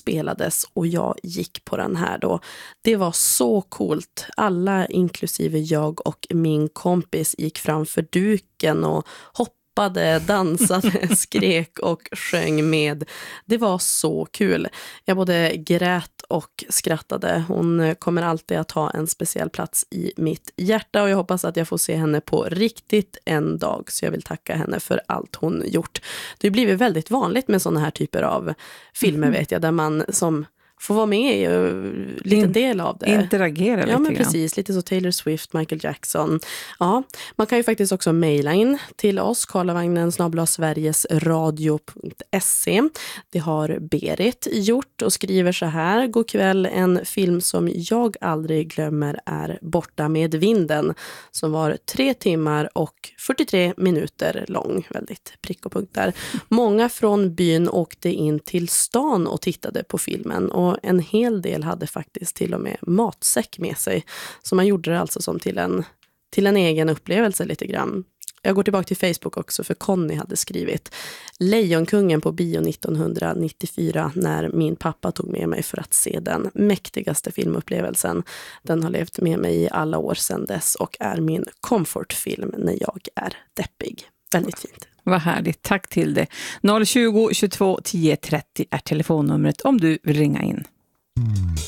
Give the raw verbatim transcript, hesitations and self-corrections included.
spelades och jag gick på den här då. Det var så coolt. Alla, inklusive jag och min kompis, gick framför duken och hoppade, dansade, skrek och sjöng med. Det var så kul. Jag både grät och skrattade. Hon kommer alltid att ha en speciell plats i mitt hjärta och jag hoppas att jag får se henne på riktigt en dag, så jag vill tacka henne för allt hon gjort. Det har blivit väldigt vanligt med sådana här typer av filmer, vet jag, där man som får vara med i uh, lite In, del av det. Interagera lite. Ja, men grann. precis. Lite så Taylor Swift, Michael Jackson. Ja, man kan ju faktiskt också mejla in till oss, karlavagnen snabel-a sveriges radio punkt se. Det har Berit gjort och skriver så här: god kväll, en film som jag aldrig glömmer är Borta med vinden, som var tre timmar och fyrtiotre minuter lång. Väldigt prick och punkt där. Många från byn åkte in till stan och tittade på filmen, och en hel del hade faktiskt till och med matsäck med sig. Så man gjorde det alltså som till en, till en egen upplevelse lite grann. Jag går tillbaka till Facebook också, för Conny hade skrivit Lejonkungen på bio nittonhundranittiofyra när min pappa tog med mig för att se den mäktigaste filmupplevelsen. Den har levt med mig i alla år sedan dess och är min comfortfilm när jag är deppig. Väldigt fint. Vad härligt, tack till det. noll tjugo, tjugotvå, tio trettio är telefonnumret om du vill ringa in.